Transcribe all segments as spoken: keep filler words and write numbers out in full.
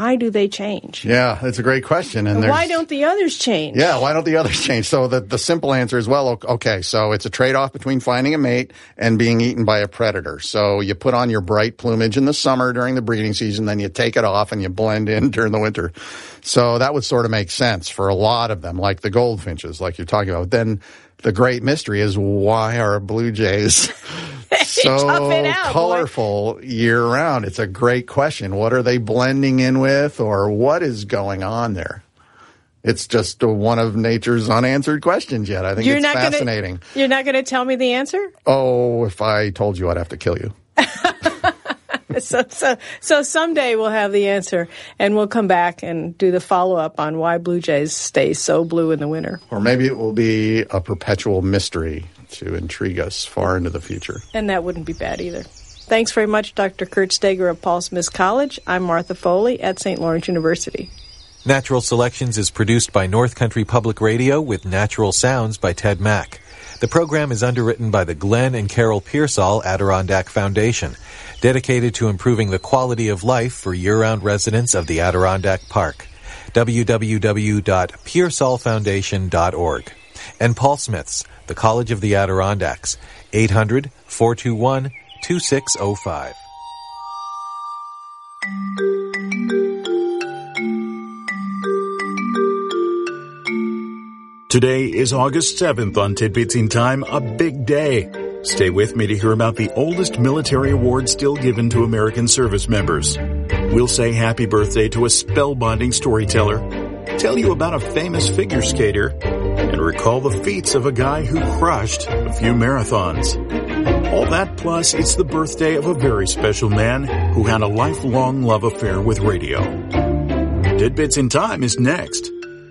Why do they change? Yeah, that's a great question. And why don't the others change? Yeah, why don't the others change? So the, the simple answer is, well, okay, so it's a trade-off between finding a mate and being eaten by a predator. So you put on your bright plumage in the summer during the breeding season, then you take it off and you blend in during the winter. So that would sort of make sense for a lot of them, like the goldfinches, like you're talking about. Then the great mystery is, why are blue jays so out, colorful boy. year-round? It's a great question. What are they blending in with, or what is going on there? It's just one of nature's unanswered questions yet. I think you're it's not fascinating. Gonna, you're not going to tell me the answer? Oh, if I told you, I'd have to kill you. So, so, so someday we'll have the answer, and we'll come back and do the follow-up on why blue jays stay so blue in the winter. Or maybe it will be a perpetual mystery to intrigue us far into the future. And that wouldn't be bad either. Thanks very much, Doctor Kurt Steger of Paul Smith College. I'm Martha Foley at Saint Lawrence University. Natural Selections is produced by North Country Public Radio with natural sounds by Ted Mack. The program is underwritten by the Glenn and Carol Pearsall Adirondack Foundation, dedicated to improving the quality of life for year-round residents of the Adirondack Park. w w w dot pearsall foundation dot org. And Paul Smith's, the College of the Adirondacks, eight hundred, four two one, two six zero five. Today is August seventh on Tidbits in Time, a big day. Stay with me to hear about the oldest military award still given to American service members. We'll say happy birthday to a spellbinding storyteller, tell you about a famous figure skater, and recall the feats of a guy who crushed a few marathons. All that plus it's the birthday of a very special man who had a lifelong love affair with radio. Tidbits in Time is next.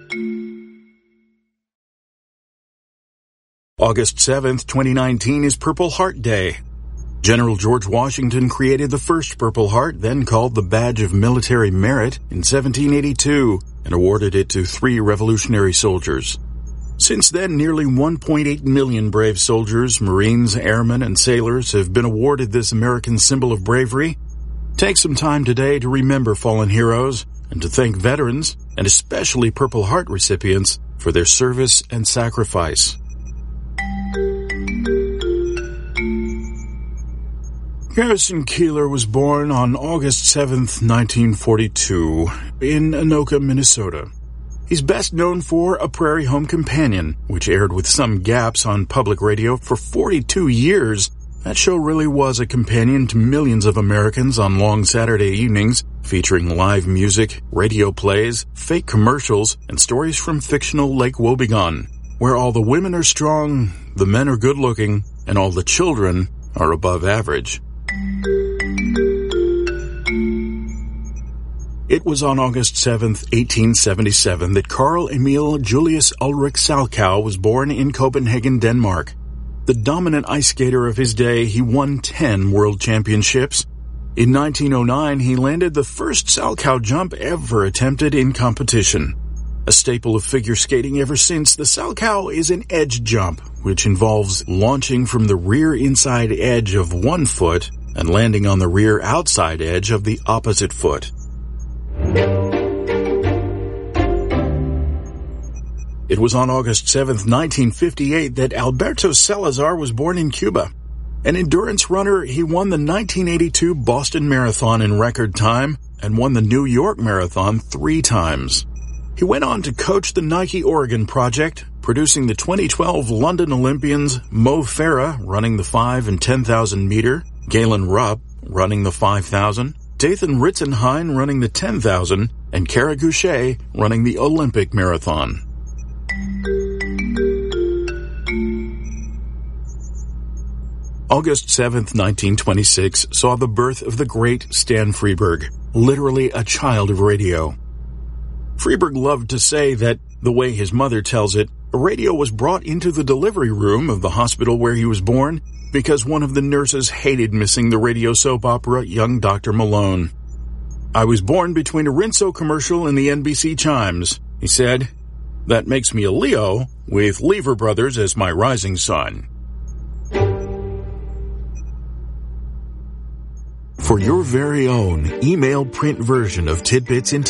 August seventh, twenty nineteen is Purple Heart Day. General George Washington created the first Purple Heart, then called the Badge of Military Merit, in seventeen eighty-two and awarded it to three Revolutionary soldiers. Since then, nearly one point eight million brave soldiers, Marines, airmen, and sailors have been awarded this American symbol of bravery. Take some time today to remember fallen heroes and to thank veterans, and especially Purple Heart recipients, for their service and sacrifice. Garrison Keillor was born on August seventh, nineteen forty-two, in Anoka, Minnesota. He's best known for A Prairie Home Companion, which aired with some gaps on public radio for forty-two years. That show really was a companion to millions of Americans on long Saturday evenings, featuring live music, radio plays, fake commercials, and stories from fictional Lake Wobegon, where all the women are strong, the men are good-looking, and all the children are above average. It was on August seventh, eighteen seventy-seven, that Carl Emil Julius Ulrich Salchow was born in Copenhagen, Denmark. The dominant ice skater of his day, he won ten world championships. In nineteen oh nine, he landed the first Salchow jump ever attempted in competition. A staple of figure skating ever since, the Salchow is an edge jump, which involves launching from the rear inside edge of one foot and landing on the rear outside edge of the opposite foot. It was on August seventh, nineteen fifty-eight, that Alberto Salazar was born in Cuba. An endurance runner, he won the nineteen eighty-two Boston Marathon in record time and won the New York Marathon three times. He went on to coach the Nike Oregon Project, producing the twenty twelve London Olympians Mo Farah running the five and ten thousand meter, Galen Rupp running the five thousand, Dathan Ritzenhein running the ten thousand, and Kara Goucher running the Olympic Marathon. August seventh, nineteen twenty-six saw the birth of the great Stan Freberg, literally a child of radio. Freberg loved to say that, the way his mother tells it, a radio was brought into the delivery room of the hospital where he was born because one of the nurses hated missing the radio soap opera Young Doctor Malone. "I was born between a Rinso commercial and the N B C chimes," he said. "That makes me a Leo, with Lever Brothers as my rising sun." For your very own email print version of Tidbits in